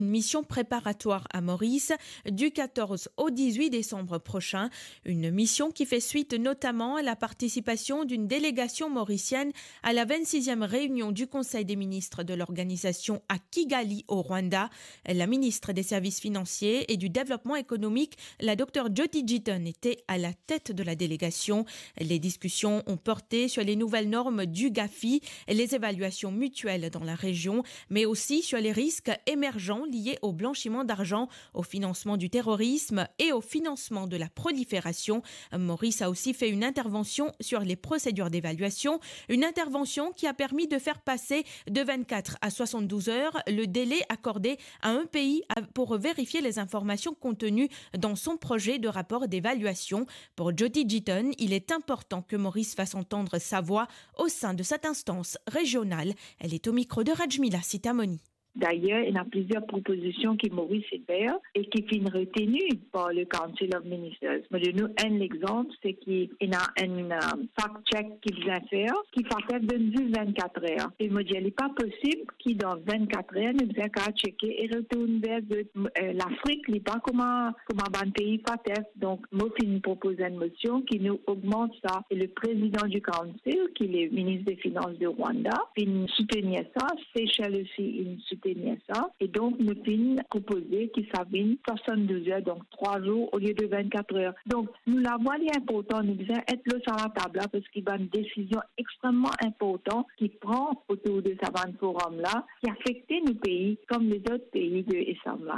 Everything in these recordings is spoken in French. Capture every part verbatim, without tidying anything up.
Une mission préparatoire à Maurice du quatorze au dix-huit décembre prochain. Une mission qui fait suite notamment à la participation d'une délégation mauricienne à la vingt-sixième réunion du Conseil des ministres de l'organisation à Kigali au Rwanda. La ministre des Services financiers et du Développement économique, la docteure Jyoti Jitan, était à la tête de la délégation. Les discussions ont porté sur les nouvelles normes du GAFI, les évaluations mutuelles dans la région, mais aussi sur les risques émergents liés au blanchiment d'argent, au financement du terrorisme et au financement de la prolifération. Maurice a aussi fait une intervention sur les procédures d'évaluation, une intervention qui a permis de faire passer de vingt-quatre à soixante-douze heures le délai accordé à un pays pour vérifier les informations contenues dans son projet de rapport d'évaluation. Pour Jyoti Jitan, il est important que Maurice fasse entendre sa voix au sein de cette instance régionale. Elle est au micro de Rajmila Sitamoni. D'ailleurs, il y a plusieurs propositions qui Maurice fait et qui sont retenues par le Council of Ministers. Mais de nous, un exemple, c'est qu'il y a un uh, fact-check qu'il vient faire, qui va faire de vingt-quatre heures. Et il me dit, il n'est pas possible qu'il dans vingt-quatre heures, nous devons qu'à checker et retourner vers de, euh, l'Afrique, il n'est pas comment, comment un pays fait. Donc, moi, il nous propose une motion qui nous augmente ça. Et le président du Council, qui est le ministre des Finances de Rwanda, il soutenir ça. Seychelles aussi, il soutenir ça. Et donc, nous avons proposé qu'il s'avine soixante-douze heures, donc trois jours au lieu de vingt-quatre heures. Donc, nous l'avons important, nous devons être là sur la table là, parce qu'il y a une décision extrêmement importante qui prend autour de ce forum-là, qui affecte nos pays comme les autres pays de Essamla.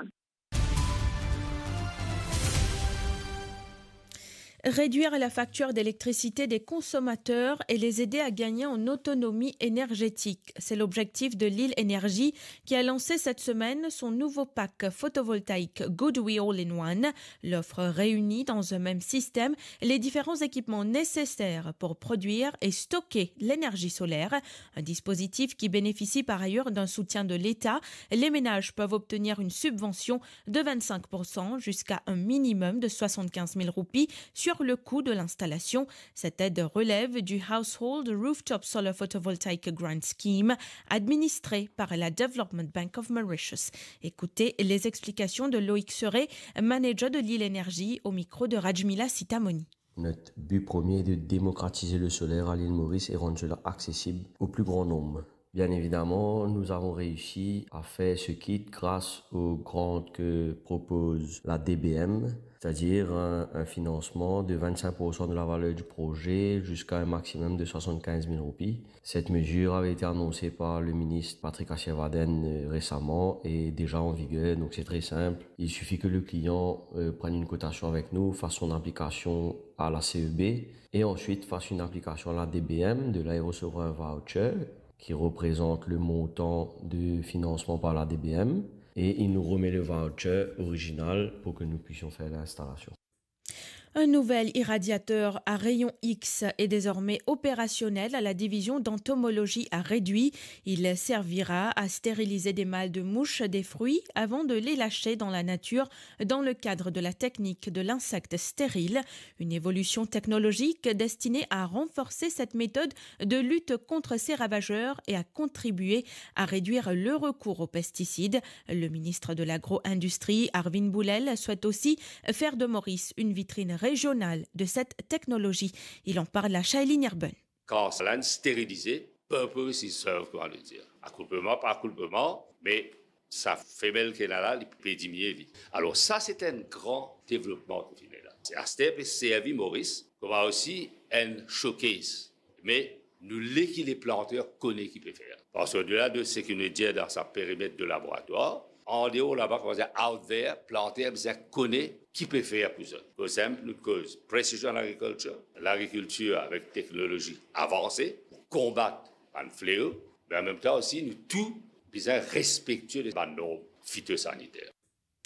Réduire la facture d'électricité des consommateurs et les aider à gagner en autonomie énergétique. C'est l'objectif de Lille Énergie qui a lancé cette semaine son nouveau pack photovoltaïque Good We All in One. L'offre réunit dans un même système les différents équipements nécessaires pour produire et stocker l'énergie solaire. Un dispositif qui bénéficie par ailleurs d'un soutien de l'État. Les ménages peuvent obtenir une subvention de vingt-cinq pour cent jusqu'à un minimum de soixante-quinze mille roupies sur le coût de l'installation. Cette aide relève du Household Rooftop Solar Photovoltaic Grant Scheme, administré par la Development Bank of Mauritius. Écoutez les explications de Loïc Seré, manager de Lille Énergie, au micro de Rajmila Sitamoni. Notre but premier est de démocratiser le solaire à l'île Maurice et rendre cela accessible au plus grand nombre. Bien évidemment, nous avons réussi à faire ce kit grâce aux grantes que propose la D B M, c'est-à-dire un, un financement de vingt-cinq pour cent de la valeur du projet jusqu'à un maximum de soixante-quinze mille roupies. Cette mesure avait été annoncée par le ministre Patrick Asiewaden récemment et déjà en vigueur, donc c'est très simple. Il suffit que le client euh, prenne une cotation avec nous, fasse son application à la C E B et ensuite fasse une application à la D B M de l'aérosouverain voucher, qui représente le montant de financement par la D B M, et il nous remet le voucher original pour que nous puissions faire l'installation. Un nouvel irradiateur à rayon X est désormais opérationnel à la division d'entomologie à Réduit. Il servira à stériliser des mâles de mouches des fruits avant de les lâcher dans la nature dans le cadre de la technique de l'insecte stérile. Une évolution technologique destinée à renforcer cette méthode de lutte contre ces ravageurs et à contribuer à réduire le recours aux pesticides. Le ministre de l'Agro-Industrie, Arvin Boulel, souhaite aussi faire de Maurice une vitrine régionale de cette technologie. Il en parle à Shailene Yerben. Quand cela est stérilisé, purpose is served, comment le dire. Accouplement par accouplement, mais sa femelle qu'elle a là, il peut diminuer. Alors ça, c'est un grand développement de là. C'est à ce peut servir Maurice, comme aussi un showcase. Mais nous, l'équipe les planteurs connaît qui peut faire. Parce que au-delà de ce qu'il nous dit dans sa périmètre de laboratoire, en dehors là-bas, on va dire out there, planter, on connaît qui peut faire plus ça. Par exemple, nous cause precision agriculture, l'agriculture avec technologie avancée pour combattre un fléau, mais en même temps aussi, nous tous besoin respectueux des normes phytosanitaires.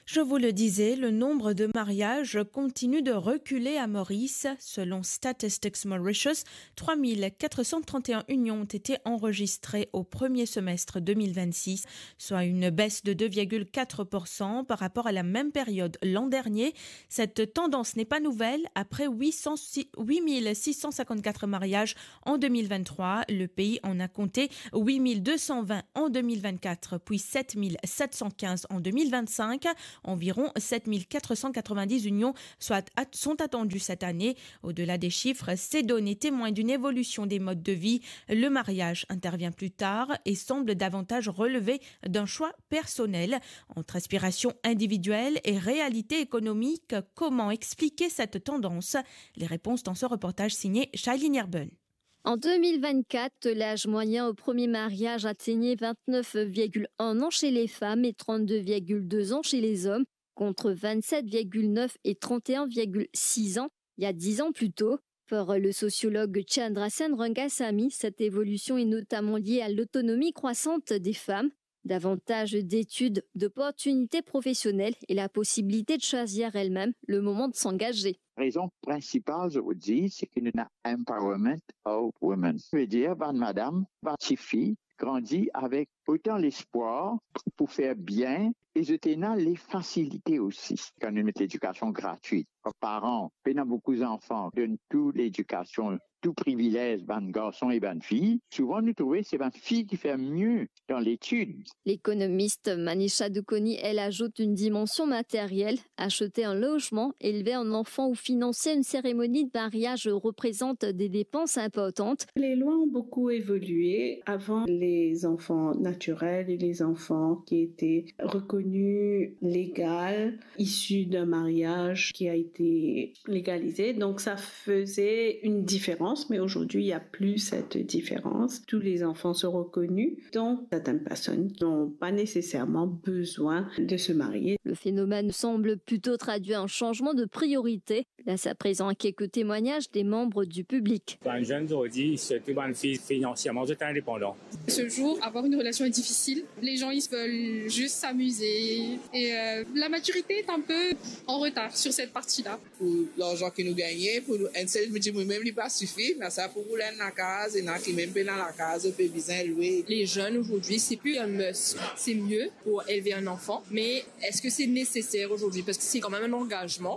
Je vous le disais, le nombre de mariages continue de reculer à Maurice. Selon Statistics Mauritius, trois mille quatre cent trente et un unions ont été enregistrées au premier semestre deux mille vingt-six, soit une baisse de deux virgule quatre pour cent par rapport à la même période l'an dernier. Cette tendance n'est pas nouvelle. Après huit mille six cent cinquante-quatre mariages en deux mille vingt-trois, le pays en a compté huit mille deux cent vingt en deux mille vingt-quatre, puis sept mille sept cent quinze en deux mille vingt-cinq. Environ sept mille quatre cent quatre-vingt-dix unions soit, sont attendues cette année. Au-delà des chiffres, ces données témoignent d'une évolution des modes de vie. Le mariage intervient plus tard et semble davantage relever d'un choix personnel. Entre aspiration individuelle et réalité économique, comment expliquer cette tendance? Les réponses dans ce reportage signé Shailene Yerben. En deux mille vingt-quatre, l'âge moyen au premier mariage atteignait vingt-neuf virgule un ans chez les femmes et trente-deux virgule deux ans chez les hommes, contre vingt-sept virgule neuf et trente et un virgule six ans il y a dix ans plus tôt. Pour le sociologue Chandrasen Rangasamy, cette évolution est notamment liée à l'autonomie croissante des femmes, davantage d'études, d'opportunités professionnelles et la possibilité de choisir elle-même le moment de s'engager. La raison principale, je vous dis, c'est qu'il y a un empowerment of women. Je veux dire, ben, madame, votre fille grandit avec autant l'espoir pour faire bien et je tiens les facilités aussi. Quand on met l'éducation gratuite, les parents, pendant beaucoup d'enfants, donnent toute l'éducation, tout privilège, ben garçons et ben filles. Souvent, nous trouvons que c'est ben fille qui fait mieux dans l'étude. L'économiste Manisha Dukoni, elle ajoute une dimension matérielle. Acheter un logement, élever un enfant ou financer une cérémonie de mariage représente des dépenses importantes. Les lois ont beaucoup évolué. Avant, les enfants naturels et les enfants qui étaient reconnus légaux, issus d'un mariage qui a été légalisé. Donc, ça faisait une différence. Mais aujourd'hui, il n'y a plus cette différence. Tous les enfants sont reconnus. Donc, certaines personnes n'ont pas nécessairement besoin de se marier. Le phénomène semble plutôt traduire un changement de priorité. Place à présent à quelques témoignages des membres du public. Un jeune aujourd'hui, surtout une fille financièrement indépendant. Ce jour, avoir une relation est difficile. Les gens, ils veulent juste s'amuser. Et euh, la maturité est un peu en retard sur cette partie-là. Pour l'argent que nous gagnons, pour nous, un seul, moi-même, il pas suffit. Mais ça, pour rouler dans la case, et dans qui même dans la case, peut bien louer. Les jeunes aujourd'hui, c'est plus un must. C'est mieux pour élever un enfant. Mais est-ce que c'est nécessaire aujourd'hui? Parce que c'est quand même un engagement.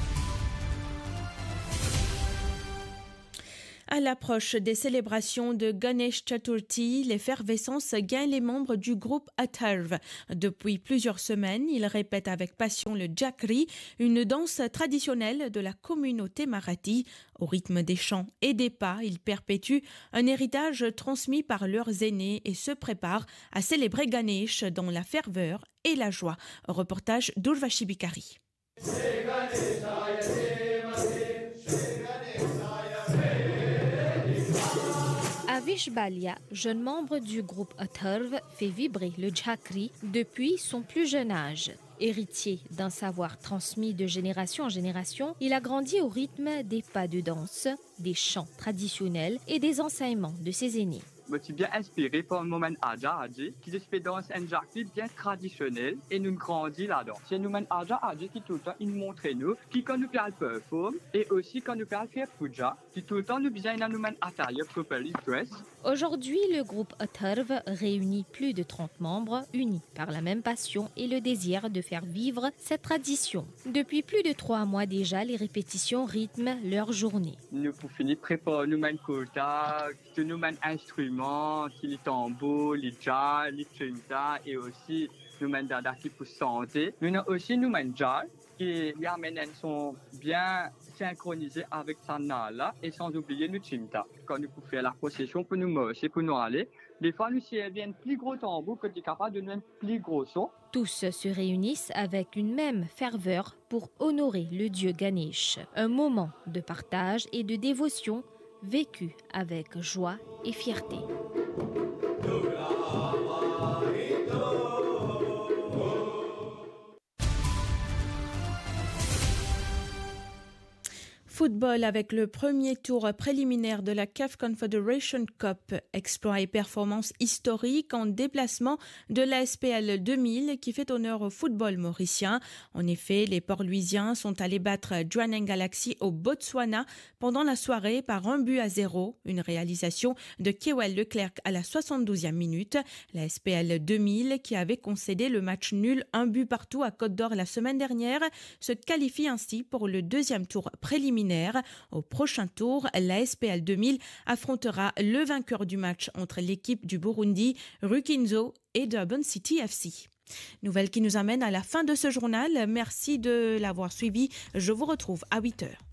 À l'approche des célébrations de Ganesh Chaturthi, l'effervescence gagne les membres du groupe Atharv. Depuis plusieurs semaines, ils répètent avec passion le Jakri, une danse traditionnelle de la communauté marathi. Au rythme des chants et des pas, ils perpétuent un héritage transmis par leurs aînés et se préparent à célébrer Ganesh dans la ferveur et la joie. Reportage d'Urvashi Bikari. Avish Balia, jeune membre du groupe Atharv, fait vibrer le Jakri depuis son plus jeune âge. Héritier d'un savoir transmis de génération en génération, il a grandi au rythme des pas de danse, des chants traditionnels et des enseignements de ses aînés. Je suis bien inspiré par le moment Aja Aji, qui fait danse un Jakri bien traditionnel et nous grandissons là-dedans. C'est nous Aja Aji qui tout le temps nous montre nous, qui quand nous parle perform et aussi quand nous parle faire puja, qui tout le temps nous bien nous attire properly dress. Aujourd'hui, le groupe Atharv réunit plus de trente membres, unis par la même passion et le désir de faire vivre cette tradition. Depuis plus de trois mois déjà, les répétitions rythment leur journée. Nous pour finir préparer nous mêmes quota, nous mêmes instruments, les tambours, les jazz, les chimta et aussi nous mêmes dada qui pour santé. Nous avons aussi nous mêmes jazz qui les amènent sont bien synchronisés avec Sanala et sans oublier nous chimta. Quand nous pouvons faire la procession pour nous marcher, pour nous aller, des fois nous viennent plus gros tambours que tu es capable de nous mettre plus gros son. Tous se réunissent avec une même ferveur pour honorer le dieu Ganesh. Un moment de partage et de dévotion vécu avec joie et fierté. Football avec le premier tour préliminaire de la C A F Confederation Cup. Exploit et performance historique en déplacement de la S P L deux mille qui fait honneur au football mauricien. En effet, les Port-Louisiens sont allés battre Jwaneng Galaxy au Botswana pendant la soirée par un but à zéro. Une réalisation de Kewell Leclerc à la soixante-douzième minute. La S P L deux mille, qui avait concédé le match nul un but partout à Côte-d'Or la semaine dernière, se qualifie ainsi pour le deuxième tour préliminaire. Au prochain tour, la S P L deux mille affrontera le vainqueur du match entre l'équipe du Burundi, Rukinzo, et Durban City F C. Nouvelle qui nous amène à la fin de ce journal. Merci de l'avoir suivi. Je vous retrouve à huit heures.